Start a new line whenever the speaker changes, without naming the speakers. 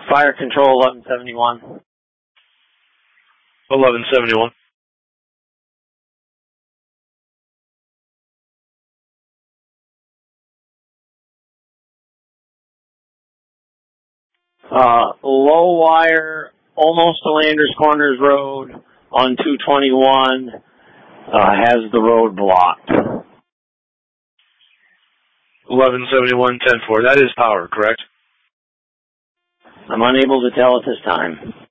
Fire control 1171.
1171.
Low wire, almost to Landers Corners Road on 221, has the road blocked.
1171-10-4. That is power, correct?
I'm unable to tell at this time.